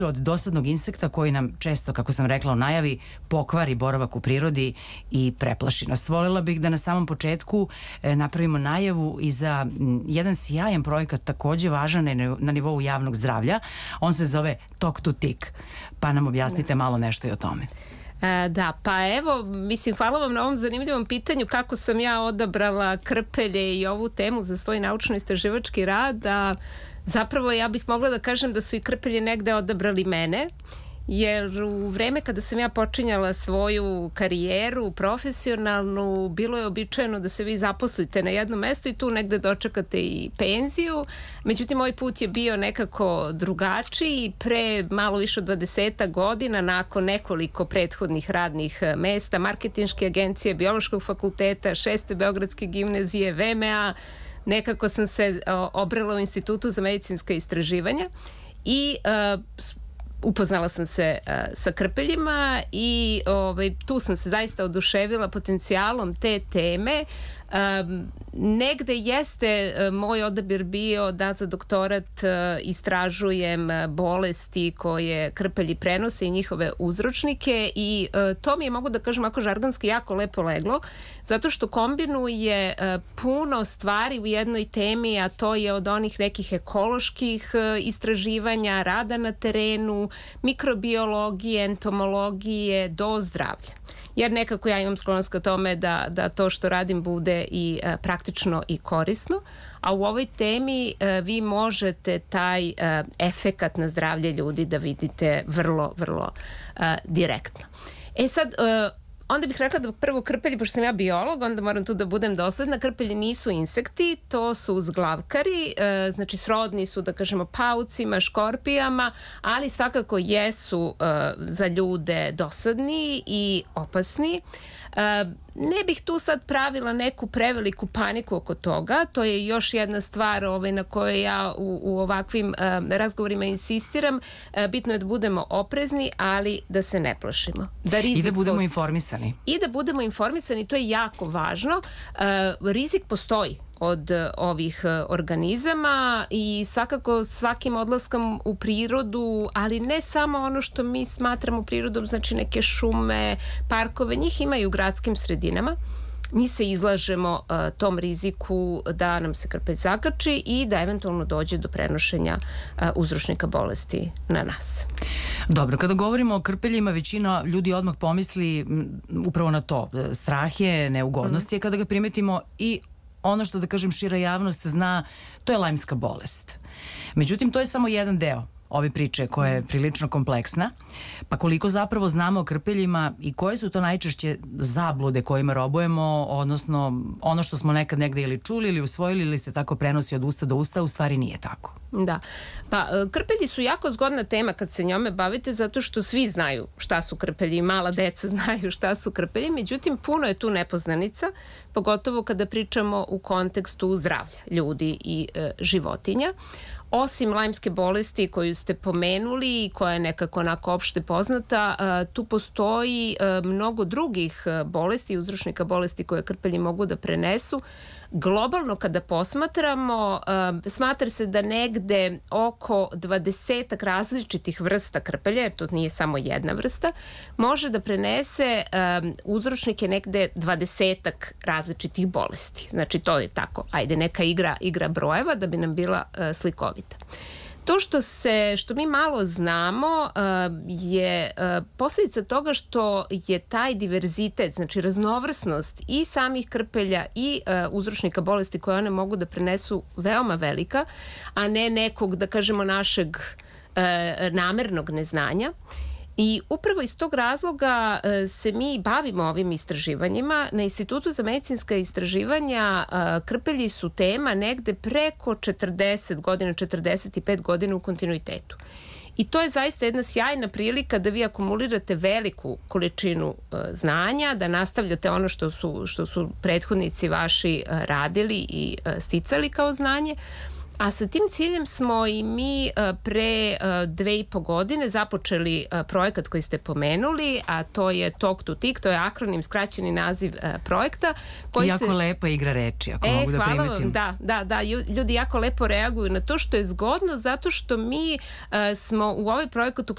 od dosadnog insekta koji nam često, kako sam rekla u najavi, pokvari boravak u prirodi i preplaši nas. Voljela bih da na samom početku napravimo najavu i za jedan sjajan projekat, takođe važan na nivou javnog zdravlja. On se zove Talk to Tick, pa nam objasnite malo nešto i o tome. Da, pa evo, mislim, hvala vam na ovom zanimljivom pitanju kako sam ja odabrala krpelje i ovu temu za svoj naučno-istraživački rad. Zapravo ja bih mogla da kažem da su i krpelje negde odabrali mene, jer u vreme kada sam ja počinjala svoju karijeru profesionalnu, bilo je običajeno da se vi zaposlite na jednom mestu i tu negde dočekate i penziju. Međutim, moj put je bio nekako drugačiji. Pre malo više od 20 godina, nakon nekoliko prethodnih radnih mesta, marketinške agencije, biološkog fakulteta, 6. Beogradske gimnazije, VMA, nekako sam se obrala u Institutu za medicinska istraživanja i upoznala sam se sa krpeljima i tu sam se zaista oduševila potencijalom te teme. Negde jeste moj odabir bio da za doktorat istražujem bolesti koje krpelji prenose i njihove uzročnike i to mi je, mogu da kažem, ako žargonski, jako lepo leglo, zato što kombinuje puno stvari u jednoj temi, a to je od onih nekih ekoloških istraživanja, rada na terenu, mikrobiologije, entomologije do zdravlja. Jer nekako ja imam sklonost ka tome da to što radim bude i praktično i korisno, a u ovoj temi vi možete taj efekat na zdravlje ljudi da vidite vrlo, vrlo direktno. Sad, onda bih rekla da prvo krpelji, pošto sam ja biolog, onda moram tu da budem dosledna, krpelji nisu insekti, to su uzglavkari, znači srodni su, da kažemo, paucima, škorpijama, ali svakako jesu za ljude dosadni i opasni. Ne bih tu sad pravila neku preveliku paniku oko toga, to je još jedna stvar na kojoj ja u ovakvim razgovorima insistiram. Bitno je da budemo oprezni, ali da se ne plašimo. I da budemo informisani. I da budemo informisani, to je jako važno. Rizik postoji od ovih organizama i svakako svakim odlaskom u prirodu, ali ne samo ono što mi smatramo prirodom, znači neke šume, parkove, njih ima i u gradskim sredinama. Mi se izlažemo tom riziku da nam se krpelj zakači i da eventualno dođe do prenošenja uzročnika bolesti na nas. Dobro, kada govorimo o krpeljima, većina ljudi odmah pomisli upravo na to. Strah je, neugodnost je kada ga primetimo i ono što, da kažem, šira javnost zna, to je lajmska bolest. Međutim, to je samo jedan deo ove priče koja je prilično kompleksna. Pa koliko zapravo znamo o krpeljima i koje su to najčešće zablude kojima robujemo, odnosno ono što smo nekad negde ili čuli ili usvojili ili se tako prenosi od usta do usta, u stvari nije tako. Da, pa krpelji su jako zgodna tema kad se njome bavite, zato što svi znaju šta su krpelji i mala deca znaju šta su krpelji, međutim puno je tu nepoznanica, pogotovo kada pričamo u kontekstu zdravlja ljudi i životinja. Osim lajmske bolesti koju ste pomenuli i koja je nekako onako opšte poznata, tu postoji mnogo drugih bolesti i uzročnika bolesti koje krpelji mogu da prenesu. Globalno kada posmatramo, smatra se da negde oko 20 različitih vrsta krpelja, jer to nije samo jedna vrsta, može da prenese uzročnike negde 20 različitih bolesti. Znači to je tako, ajde, neka igra brojeva da bi nam bila slikovita. To što mi malo znamo je posljedica toga što je taj diverzitet, znači raznovrsnost i samih krpelja i uzročnika bolesti koje one mogu da prenesu veoma velika, a ne nekog, da kažemo, našeg namernog neznanja. I upravo iz tog razloga se mi bavimo ovim istraživanjima. Na Institutu za medicinska istraživanja krpelji su tema negde preko 40 godina, 45 godina u kontinuitetu. I to je zaista jedna sjajna prilika da vi akumulirate veliku količinu znanja, da nastavljate ono što su prethodnici vaši radili i sticali kao znanje. A sa tim ciljem smo i mi pre 2,5 godine započeli projekat koji ste pomenuli, a to je Talk to Tick, to je akronim, skraćeni naziv projekta. Jako lepa igra reči, ako mogu da primetim. Da, ljudi jako lepo reaguju na to, što je zgodno, zato što mi smo u ovaj projekat